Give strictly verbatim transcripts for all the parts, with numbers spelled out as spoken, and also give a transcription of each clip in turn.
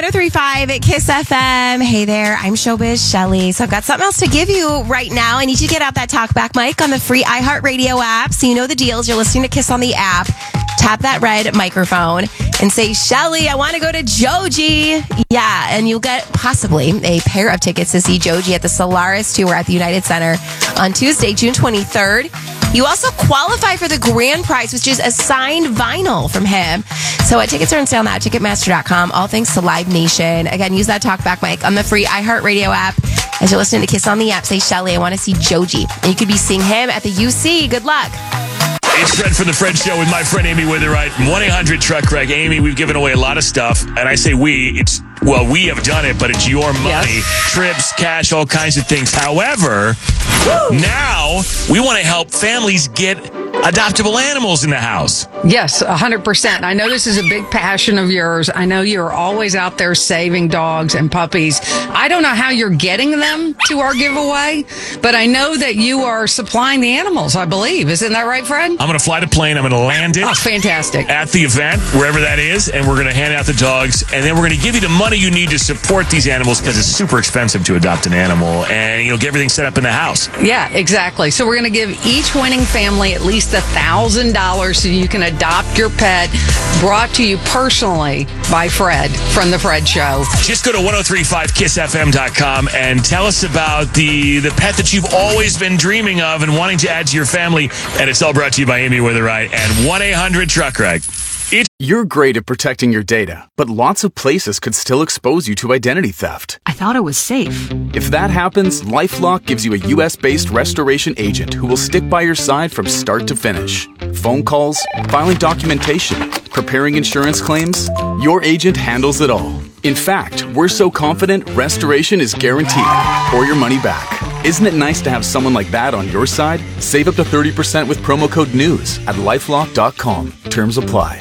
oh three point five at Kiss F M. Hey there, I'm Showbiz Shelley. So I've got something else to give you right now. I need you to get out that talkback mic on the free iHeartRadio app so you know the deals. You're listening to Kiss on the app. Tap that red microphone and say, Shelley, I want to go to Joji. Yeah, and you'll get possibly a pair of tickets to see Joji at the Solaris Tour at the United Center on Tuesday, June twenty-third. You also qualify for the grand prize, which is a signed vinyl from him. So uh, tickets are on sale now at Ticketmaster dot com. All thanks to Live Nation. Again, use that talkback mic on the free iHeartRadio app. As you're listening to Kiss on the app, say, Shelley, I want to see Joji. And you could be seeing him at the U C. Good luck. It's Fred from The Fred Show with my friend Amy Witherite. one eight hundred truck wreck. Amy, we've given away a lot of stuff. And I say we, it's, well, we have done it, but it's your money. Yes. Trips, cash, all kinds of things. However, Woo! Now we want to help families get adoptable animals in the house. Yes, one hundred percent. I know this is a big passion of yours. I know you're always out there saving dogs and puppies. I don't know how you're getting them to our giveaway, but I know that you are supplying the animals, I believe. Isn't that right, Fred? I'm going to fly the plane. I'm going to land it. Oh, fantastic. At the event, wherever that is, and we're going to hand out the dogs, and then we're going to give you the money you need to support these animals because it's super expensive to adopt an animal, and you'll get everything set up in the house. Yeah, exactly. So we're going to give each winning family at least one thousand dollars so you can adopt your pet, brought to you personally by Fred from The Fred Show. Just go to ten thirty-five kiss f m dot com and tell us about the, the pet that you've always been dreaming of and wanting to add to your family. And it's all brought to you by Amy Witherite and one eight hundred truck wreck. It- You're great at protecting your data, but lots of places could still expose you to identity theft. I thought it was safe. If that happens, LifeLock gives you a U S-based restoration agent who will stick by your side from start to finish. Phone calls, filing documentation, preparing insurance claims, your agent handles it all. In fact, we're so confident restoration is guaranteed or your money back. Isn't it nice to have someone like that on your side? Save up to thirty percent with promo code NEWS at lifelock dot com. Terms apply.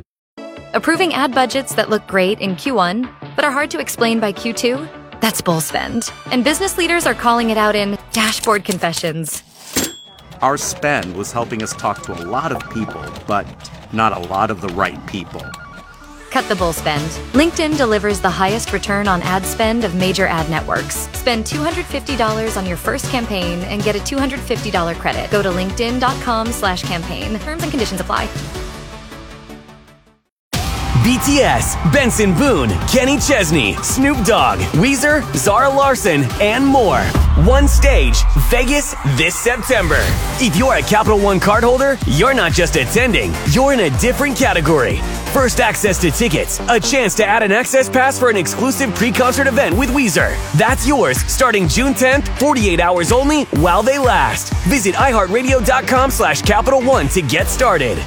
Approving ad budgets that look great in Q one, but are hard to explain by Q two? That's bull spend. And business leaders are calling it out in Dashboard Confessions. Our spend was helping us talk to a lot of people, but not a lot of the right people. Cut the bull spend. LinkedIn delivers the highest return on ad spend of major ad networks. Spend two hundred fifty dollars on your first campaign and get a two hundred fifty dollars credit. Go to linkedin dot com slash campaign. Terms and conditions apply. B T S, Benson Boone, Kenny Chesney, Snoop Dogg, Weezer, Zara Larson, and more. One stage, Vegas this September. If you're a Capital One cardholder, you're not just attending, you're in a different category. First access to tickets, a chance to add an access pass for an exclusive pre-concert event with Weezer. That's yours starting June tenth, forty-eight hours only while they last. Visit iHeartRadio dot com slash Capital One to get started.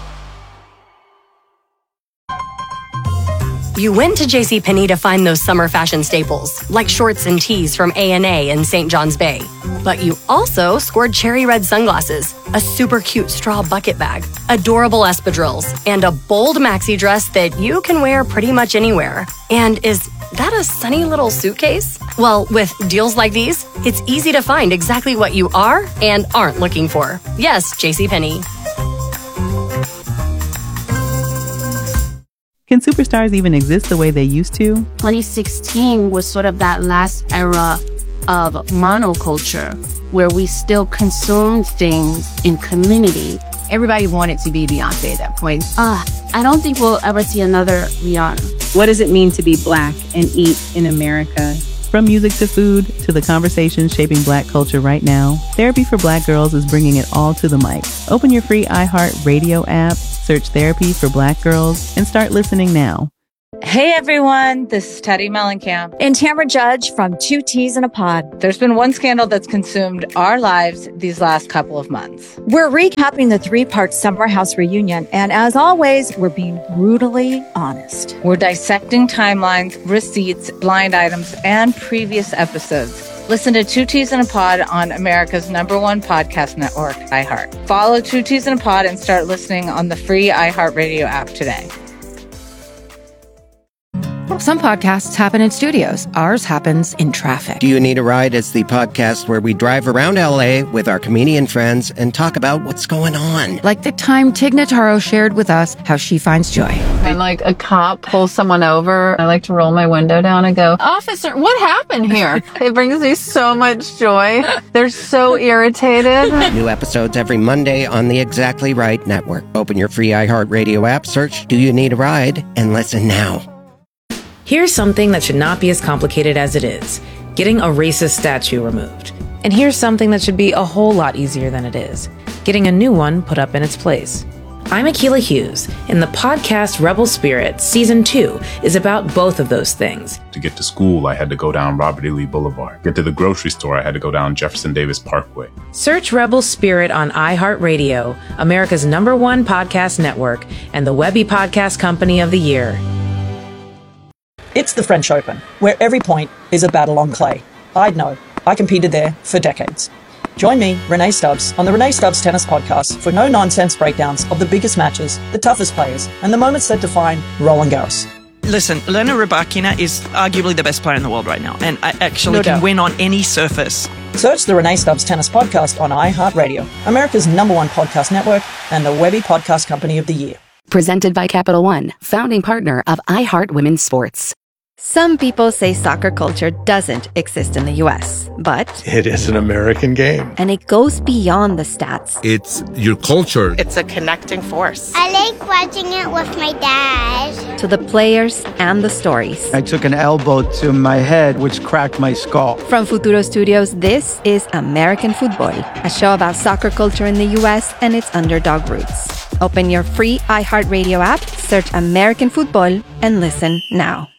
You went to JCPenney to find those summer fashion staples, like shorts and tees from A and A in Saint John's Bay. But you also scored cherry red sunglasses, a super cute straw bucket bag, adorable espadrilles, and a bold maxi dress that you can wear pretty much anywhere. And is that a sunny little suitcase? Well, with deals like these, it's easy to find exactly what you are and aren't looking for. Yes, JCPenney. Can superstars even exist the way they used to? twenty sixteen was sort of that last era of monoculture where we still consumed things in community. Everybody wanted to be Beyonce at that point. Uh, I don't think we'll ever see another Rihanna. What does it mean to be Black and eat in America? From music to food to the conversations shaping Black culture right now, Therapy for Black Girls is bringing it all to the mic. Open your free iHeartRadio app, search Therapy for Black Girls, and start listening now. Hey everyone, this is Teddy Mellencamp and Tamara Judge from Two Teas in a Pod. There's been one scandal that's consumed our lives these last couple of months. We're recapping the three-part Summer House reunion, and as always, we're being brutally honest. We're dissecting timelines, receipts, blind items, and previous episodes. Listen to Two Teas in a Pod on America's number one podcast network, iHeart. Follow Two Teas in a Pod and start listening on the free iHeartRadio app today. Some podcasts happen in studios. Ours happens in traffic. Do You Need a Ride is the podcast where we drive around L A with our comedian friends and talk about what's going on. Like the time Tig Notaro shared with us how she finds joy. When like a cop pulls someone over, I like to roll my window down and go, "Officer, what happened here?" It brings me so much joy. They're so irritated. New episodes every Monday on the Exactly Right Network. Open your free iHeartRadio app, search Do You Need a Ride, and listen now. Here's something that should not be as complicated as it is. Getting a racist statue removed. And here's something that should be a whole lot easier than it is. Getting a new one put up in its place. I'm Akilah Hughes, and the podcast Rebel Spirit Season two is about both of those things. To get to school, I had to go down Robert E. Lee Boulevard. Get to the grocery store, I had to go down Jefferson Davis Parkway. Search Rebel Spirit on iHeartRadio, America's number one podcast network, and the Webby Podcast Company of the Year. It's the French Open, where every point is a battle on clay. I'd know. I competed there for decades. Join me, Renee Stubbs, on the Renee Stubbs Tennis Podcast for no-nonsense breakdowns of the biggest matches, the toughest players, and the moments that define Roland Garros. Listen, Elena Rybakina is arguably the best player in the world right now, and I actually No can doubt. win on any surface. Search the Renee Stubbs Tennis Podcast on iHeartRadio, America's number one podcast network, and the Webby Podcast Company of the Year. Presented by Capital One, founding partner of iHeart Women's Sports. Some people say soccer culture doesn't exist in the U S, but It is an American game. and it goes beyond the stats. It's your culture. It's a connecting force. I like watching it with my dad. To the players and the stories. I took an elbow to my head, which cracked my skull. From Futuro Studios, this is American Football, a show about soccer culture in the U S and its underdog roots. Open your free iHeartRadio app, search American Football, and listen now.